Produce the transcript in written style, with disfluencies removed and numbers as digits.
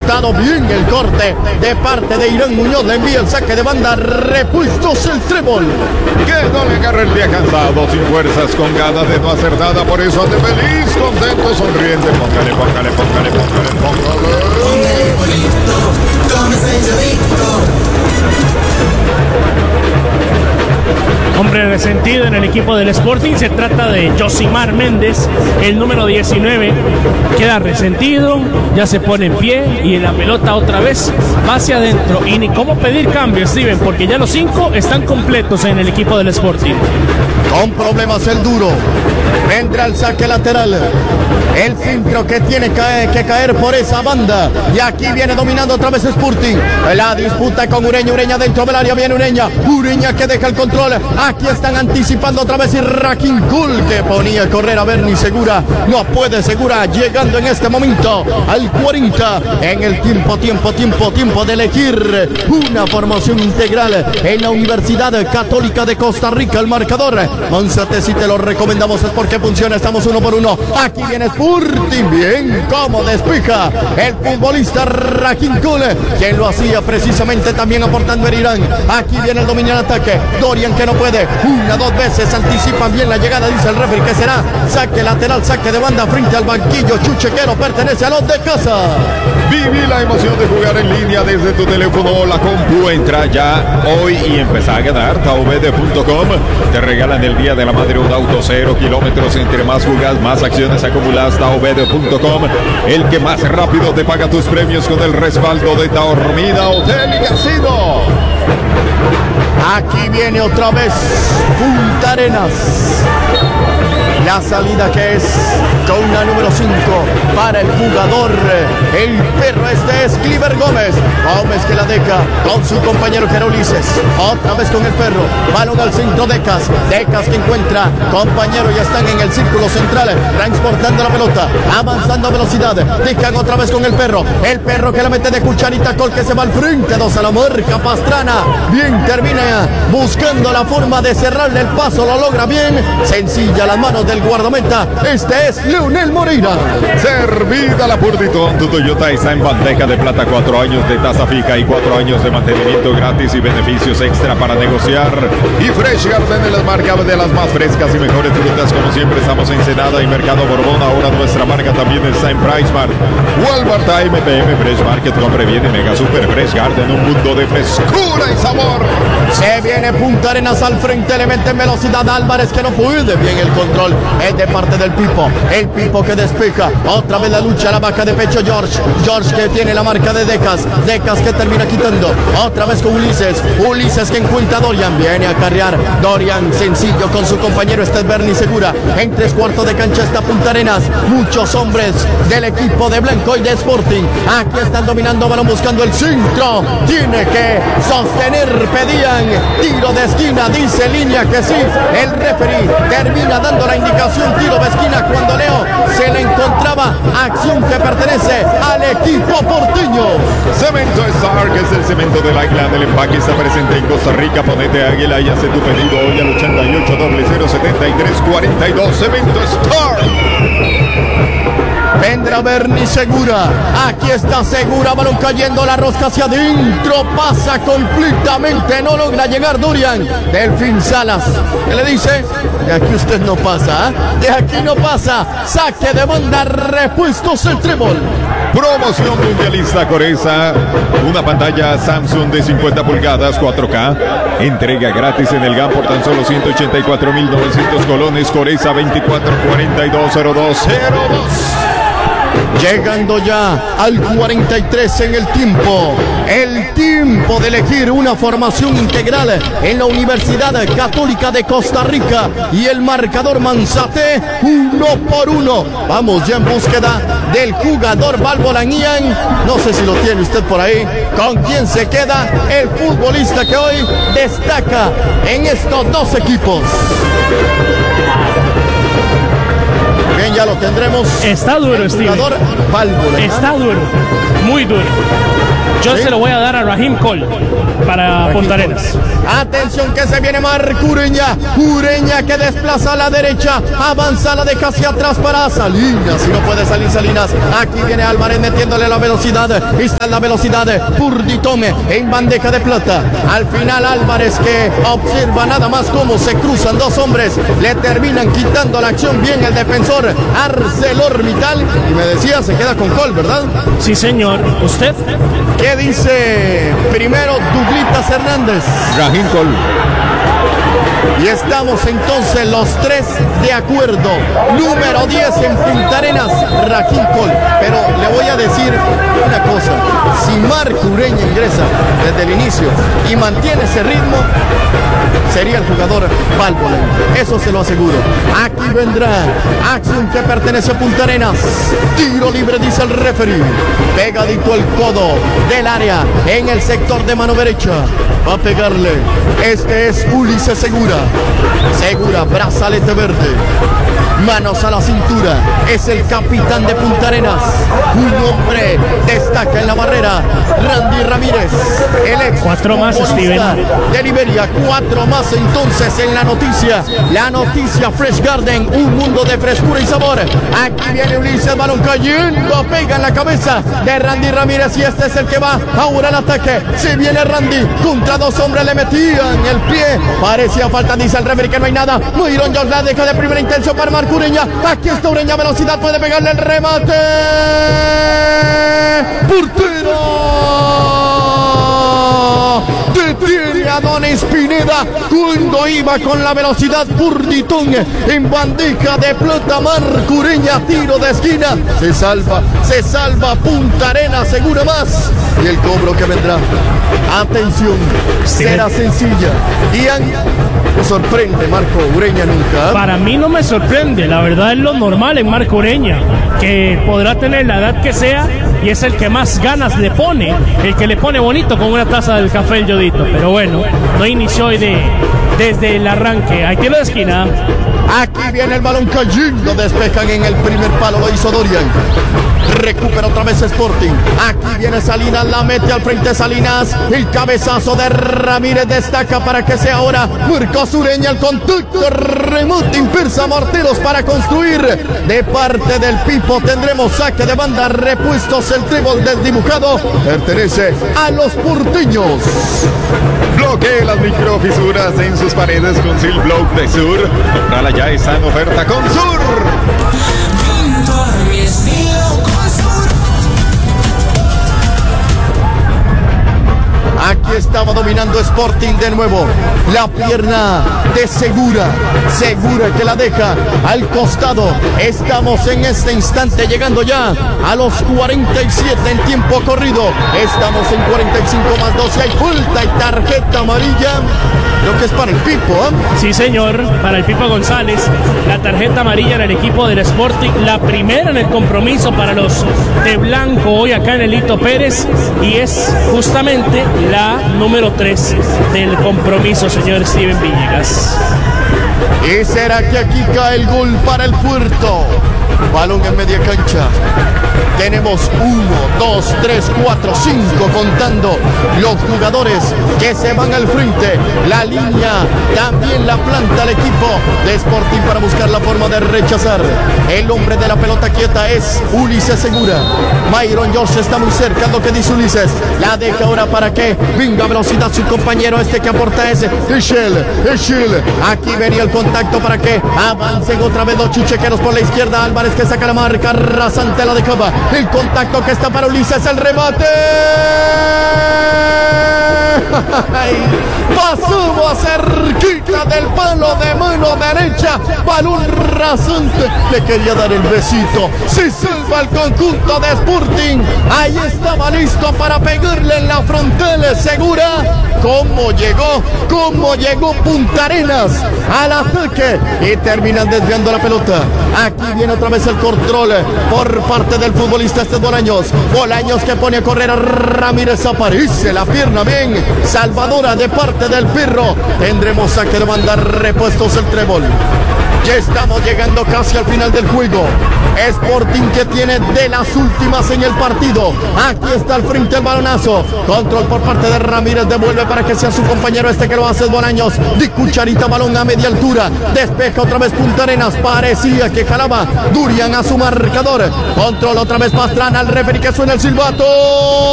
ajustado bien el corte de parte de Irán Muñoz. Le envía el saque de banda. Repuestos el trébol. Que no le agarre el día cansado, sin fuerzas, con ganas de no hacer nada. Por eso ande feliz, contento, sonriente. Póngale. Póngale bonito, tómese llavito. Hombre resentido en el equipo del Sporting, se trata de Josimar Méndez, el número 19, queda resentido, ya se pone en pie y en la pelota otra vez va hacia adentro. Y ni cómo pedir cambio, Steven, porque ya los 5 están completos en el equipo del Sporting. Con problemas el duro, vendrá el saque lateral, el filtro que tiene que caer por esa banda, y aquí viene dominando otra vez Sporting, la disputa con Ureña dentro del área, viene Ureña que deja el control, aquí están anticipando otra vez y Raquín Cool que ponía a correr a Berni Segura, no puede Segura, llegando en este momento al 40, en el tiempo de elegir una formación integral en la Universidad Católica de Costa Rica. El marcador, Monzate, si te lo recomendamos es porque funciona, estamos 1 por 1, aquí viene Sporting, bien como despeja el futbolista Raquín Cool, quien lo hacía precisamente también aportando en Irán. Aquí viene el dominio en ataque, Dorian que no puede, 1-2 veces anticipan bien la llegada, dice el referee que será saque lateral, saque de banda frente al banquillo chuchequero, pertenece a los de casa. Viví la emoción de jugar en línea desde tu teléfono o la compu. Entra ya hoy y empezá a ganar. Taobede.com te regalan el día de la madre un auto 0 kilómetros. Entre más jugas, más acciones acumulas. Taobede.com, el que más rápido te paga tus premios con el respaldo de Taormina Hotel y Casino. Aquí viene otra vez Punta Arenas. La salida que es con la número 5 para el jugador. El perro es Cliver Gómez que la deja con su compañero que era Ulises. Otra vez con el perro. Balón al centro, Decas que encuentra compañero, ya están en el círculo central transportando la pelota, avanzando a velocidad. Dejan otra vez con el perro que la mete de cucharita, Col que se va al frente, 2 a la marca Pastrana. Bien, termina buscando la forma de cerrarle el paso, lo logra bien. Sencilla las manos del guardameta. Este es Leonel Moreira. Servida la Purditón, tu Toyota está en bandeja de plata, 4 años de tasa fija y 4 años de mantenimiento gratis y beneficios extra para negociar. Y Fresh Garden es la marca de las más frescas y mejores frutas, como siempre estamos en Ensenada y Mercado Borbón. Ahora nuestra marca también está en PriceMart, Walmart, MPM, Fresh Market. Compre bien en Mega Super Fresh Garden, un mundo de frescura y sabor. Se viene Punta Arenas al frente, le mete en velocidad Álvarez que no puede bien el control. Es de parte del Pipo, el Pipo que despeja, otra vez la lucha, la vaca de pecho George que tiene la marca de Decas que termina quitando, otra vez con Ulises que encuentra a Dorian, viene a carrear Dorian sencillo con su compañero Berni Segura, en 3/4 de cancha está Punta Arenas, muchos hombres del equipo de Blanco y de Sporting, aquí están dominando, balón buscando el centro, tiene que sostener, pedían tiro de esquina, dice línea que sí, el referee termina dando la indicación, tiro de esquina cuando Leo se le encontraba, acción que pertenece al equipo porteño. Cemento Star, que es el cemento del Águila del empaque, está presente en Costa Rica. Ponete Águila y hace tu pedido hoy al 88 073 42. Cemento Star. Vendrá Berni Segura, aquí está Segura, balón cayendo, la rosca hacia adentro, pasa completamente, no logra llegar Dorian. Delfín Salas, ¿qué le dice? De aquí usted no pasa, de aquí no pasa, saque de banda, Repuestos el trébol. Promoción mundialista Coresa, una pantalla Samsung de 50 pulgadas 4K, entrega gratis en el GAM por tan solo 184.900 colones. Coresa 24420202. Llegando ya al 43 en el tiempo de elegir una formación integral en la Universidad Católica de Costa Rica, y el marcador Manzate 1 por 1. Vamos ya en búsqueda del jugador Balbolanian, no sé si lo tiene usted por ahí, con quién se queda el futbolista que hoy destaca en estos dos equipos. Bien, ya lo tendremos. Está duro, el jugador Steve. Válvula. Está duro, muy duro. Yo ¿Sí? se lo voy a dar a Raheem Cole para Punta Arenas. Atención que se viene Marco Ureña. Ureña que desplaza a la derecha. Avanza, la deja hacia atrás para Salinas. Si no puede salir Salinas. Aquí viene Álvarez metiéndole la velocidad. Está en la velocidad. Purditome en bandeja de plata. Al final Álvarez que observa nada más cómo se cruzan dos hombres. Le terminan quitando la acción bien el defensor ArcelorMittal. Y me decía, se queda con Cole, ¿verdad? Sí, señor. ¿Usted? ¿Qué dice primero Douglitas Hernández? Raheem Cole. Y estamos entonces los tres de acuerdo. Número 10 en Punta Arenas, Raheem Cole. Pero le voy a decir una cosa. Si Marco Ureña ingresa desde el inicio y mantiene ese ritmo, sería el jugador Válvula. Eso se lo aseguro. Aquí vendrá acción que pertenece a Punta Arenas. Tiro libre, dice el referee. Pegadito el codo del área en el sector de mano derecha. Va a pegarle. Este es Ulises Segura. Segura, brazalete verde. Manos a la cintura. Es el capitán de Punta Arenas. Un hombre destaca en la barrera. Randy Ramírez. El ex 4 más, futbolista Steven. de Liberia. 4 más entonces en la noticia. La noticia Fresh Garden. Un mundo de frescura y sabor. Aquí viene Ulises, balón cayendo. Pega en la cabeza de Randy Ramírez. Y este es el que va ahora al ataque. Se viene Randy. Contra dos hombres le metían el pie. Parecía falta, dice el referee que no hay nada. Myron Jones la deja de primera intención para Marco Ureña. Aquí está Ureña, velocidad, puede pegarle el remate. ¡Portero! Detiene a Don Espineda cuando iba con la velocidad. Purditón en bandeja de plata. Marco Ureña, tiro de esquina. Se salva Punta Arenas, seguro más. Y el cobro que vendrá. Atención, será sencilla. Ian, me sorprende Marco Ureña nunca. Para mí no me sorprende, la verdad es lo normal en Marco Ureña, que podrá tener la edad que sea y es el que más ganas le pone, el que le pone bonito con una taza del café el Yodito, pero bueno, no inició hoy desde el arranque. Hay tiro de esquina. Aquí viene el balón cayendo, despejan en el primer palo, lo hizo Dorian. Recupera otra vez Sporting. Aquí viene Salinas, la mete al frente Salinas. El cabezazo de Ramírez destaca para que sea ahora Marcos Ureña. El contacto remoto impulsa Morteros para construir. De parte del Pipo tendremos saque de banda, repuestos. El trébol desdibujado pertenece a los porteños. Bloquee las microfisuras en sus paredes con Sil Block de Sur. Comprala ya, está en oferta con Sur. Pinto a mi estilo con Sur. Aquí estaba dominando Sporting de nuevo. La pierna de Segura. Segura que la deja al costado. Estamos en este instante llegando ya a los 47 en tiempo corrido. Estamos en 45 más 12. Hay falta y tarjeta amarilla. Creo que es para el Pipo, ¿eh? Sí, señor, para el Pipo González, la tarjeta amarilla en el equipo del Sporting, la primera en el compromiso para los de blanco hoy acá en el Lito Pérez, y es justamente la número 3 del compromiso, señor Steven Villegas. ¿Y será que aquí cae el gol para el Puerto? Balón en media cancha. Tenemos 1, 2, 3, 4, 5 contando los jugadores que se van al frente. La línea también la planta el equipo de Sporting para buscar la forma de rechazar. El hombre de la pelota quieta es Ulises Segura. Myron George está muy cerca, lo que dice Ulises. La deja ahora para que venga a velocidad su compañero. Este que aporta es Echel. Aquí venía el contacto para que avancen otra vez los chichequeros por la izquierda. Álvarez que saca la marca, rasante la dejaba. El contacto que está para Ulises, el remate. Pasamos cerquita del palo de mano derecha. Balón rasante. Le quería dar el besito. Se salva el conjunto de Sporting. Ahí estaba listo para pegarle en la frontal. Segura. ¿Cómo llegó Punta Arenas al ataque? Y terminan desviando la pelota. Aquí viene otra vez el control por parte del futbolista Bolaños. Bolaños que pone a correr a Ramírez. Aparece la pierna bien salvadora de parte del Pirro. Tendremos saque de banda, repuestos el trébol. Ya estamos llegando casi al final del juego. Sporting que tiene de las últimas en el partido. Aquí está al frente el balonazo. Control por parte de Ramírez. Devuelve para que sea su compañero este que lo hace Bolaños. De cucharita, balón a media altura. Despeja otra vez Punta Arenas. Parecía que jalaba Durian a su marcador. Control otra vez Pastrana. Al referee que suena el silbato.